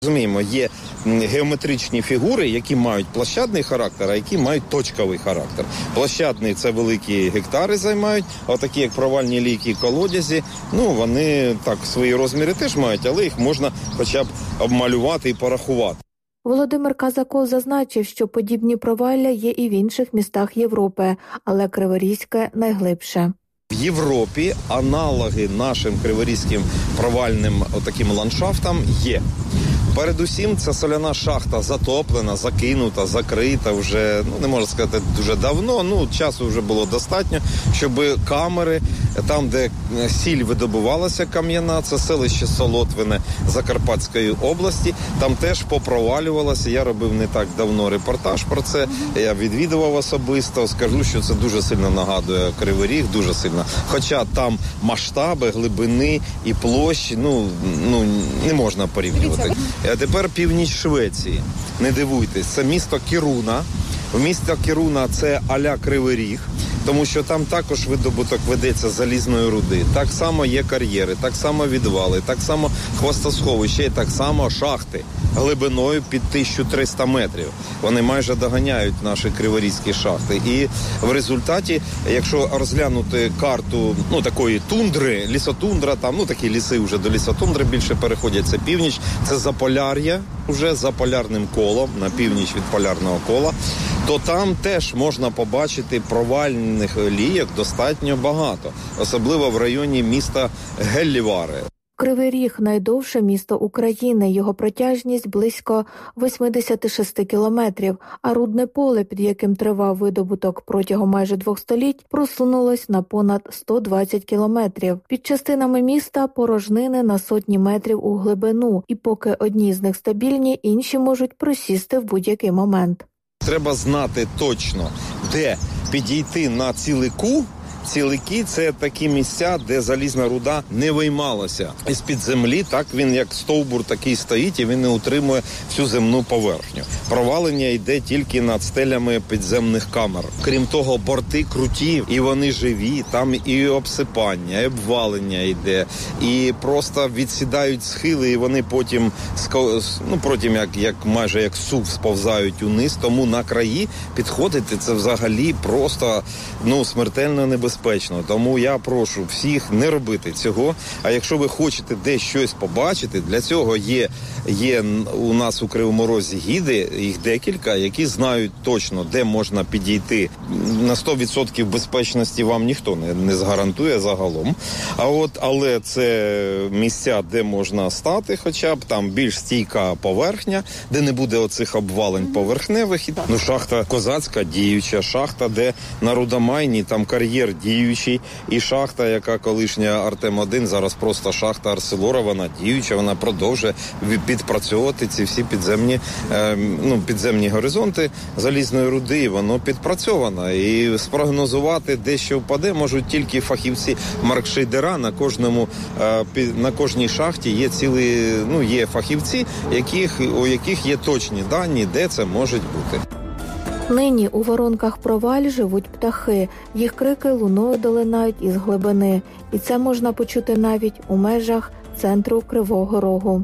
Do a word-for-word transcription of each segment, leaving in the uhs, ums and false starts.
Розуміємо, є геометричні фігури, які мають площадний характер, а які мають точковий характер. Площадний – це великі гектари займають, а такі, як провальні лійки, колодязі, ну, вони так свої розміри теж мають, але їх можна хоча б обмалювати і порахувати. Володимир Казаков зазначив, що подібні провалля є і в інших містах Європи, але Криворізьке найглибше. В Європі аналоги нашим криворізьким провальним отаким ландшафтам є. Передусім, ця соляна шахта затоплена, закинута, закрита вже, ну, не можна сказати, дуже давно, ну, часу вже було достатньо, щоб камери, там, де сіль видобувалася кам'яна, це селище Солотвине Закарпатської області, там теж попровалювалося. Я робив не так давно репортаж про це, я відвідував особисто, скажу, що це дуже сильно нагадує Кривий Ріг, дуже сильно. Хоча там масштаби, глибини і площі, ну, ну не можна порівнювати. А тепер північ Швеції. Не дивуйтесь, це місто Кіруна. В місті Кіруна це а-ля Кривий Ріг, тому що там також видобуток ведеться залізної руди. Так само є кар'єри, так само відвали, так само хвостосховища і так само шахти глибиною під тисячу триста метрів. Вони майже доганяють наші криворізькі шахти. І в результаті, якщо розглянути карту, ну, такої тундри, лісотундра, там, ну, такі ліси вже до лісотундри більше переходять, це північ, це Заполяр'я, вже за полярним колом, на північ від полярного кола, то там теж можна побачити провальних лійок достатньо багато, особливо в районі міста Геллівари. Кривий Ріг – найдовше місто України, його протяжність близько вісімдесят шість кілометрів, а рудне поле, під яким тривав видобуток протягом майже двох століть, просунулось на понад сто двадцять кілометрів. Під частинами міста порожнини на сотні метрів у глибину, і поки одні з них стабільні, інші можуть просісти в будь-який момент. Треба знати точно, де підійти на цілику. Цілики – це такі місця, де залізна руда не виймалася із-під землі. Так він як стовбур такий стоїть, і він не утримує всю земну поверхню. Провалення йде тільки над стелями підземних камер. Крім того, борти круті, і вони живі. Там і обсипання, і обвалення йде, і просто відсідають схили, і вони потім, ну, потім як, як майже як сув сповзають униз. Тому на краї підходити – це взагалі просто, ну, смертельно небезпечно. Безпечно. Тому я прошу всіх не робити цього. А якщо ви хочете десь щось побачити, для цього є, є у нас у Кривому Розі гіди, їх декілька, які знають точно, де можна підійти. На сто відсотків безпечності вам ніхто не, не згарантує загалом. А от, але це місця, де можна стати, хоча б там більш стійка поверхня, де не буде оцих обвалень поверхневих. Ну, шахта Козацька діюча, шахта, де на Рудомайні там кар'єр діючий, і шахта, яка колишня Артем один, зараз просто шахта Арселора, вона діюча, вона продовжує підпрацьовувати ці всі підземні, е, ну, підземні горизонти залізної руди, і воно підпрацьовано. І спрогнозувати, де що впаде, можуть тільки фахівці маркшейдера. На кожному, е, на кожній шахті є цілі, ну, є фахівці, яких, у яких є точні дані, де це може бути. Нині у воронках проваль живуть птахи. Їх крики луною долинають із глибини. І це можна почути навіть у межах центру Кривого Рогу.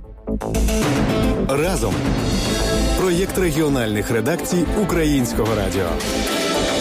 Разом. Проєкт регіональних редакцій Українського радіо.